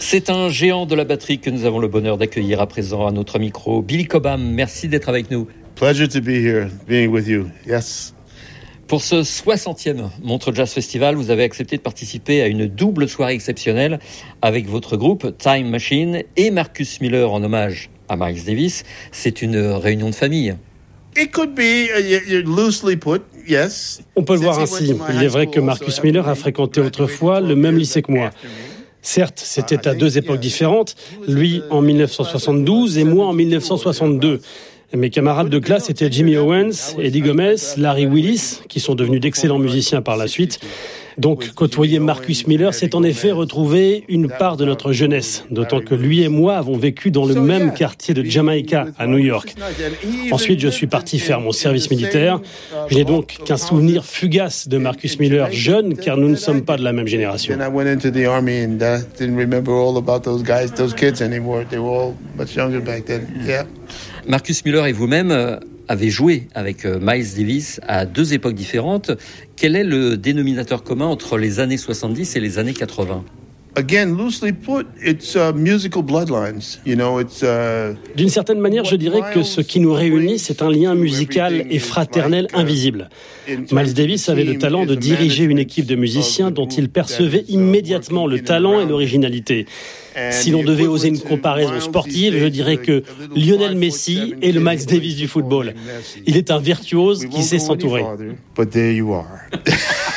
C'est un géant de la batterie que nous avons le bonheur d'accueillir à présent à notre micro. Billy Cobham, merci d'être avec nous. Pleasure to be here, being with you. Yes. Pour ce 60e Montreux Jazz Festival, vous avez accepté de participer à une double soirée exceptionnelle avec votre groupe Time Machine et Marcus Miller en hommage à Miles Davis. C'est une réunion de famille. It could be loosely put, yes. On peut le voir ainsi. Il est vrai que Marcus Miller a fréquenté autrefois le même lycée que moi. Certes, c'était à deux époques différentes, lui en 1972 et moi en 1962. Mes camarades de classe étaient Jimmy Owens, Eddie Gomez, Larry Willis, qui sont devenus d'excellents musiciens par la suite. Donc, côtoyer Marcus Miller, c'est en effet retrouver une part de notre jeunesse, d'autant que lui et moi avons vécu dans le même quartier de Jamaica, à New York. Ensuite, je suis parti faire mon service militaire. Je n'ai donc qu'un souvenir fugace de Marcus Miller jeune, car nous ne sommes pas de la même génération. Marcus Miller et vous-même avez joué avec Miles Davis à deux époques différentes. Quel est le dénominateur commun entre les années 70 et les années 80 ? Again, loosely put, it's musical bloodlines. D'une certaine manière, je dirais que ce qui nous réunit, c'est un lien musical et fraternel invisible. Miles Davis avait le talent de diriger une équipe de musiciens dont il percevait immédiatement le talent et l'originalité. Si l'on devait oser une comparaison sportive, je dirais que Lionel Messi est le Miles Davis du football. Il est un virtuose qui sait s'entourer.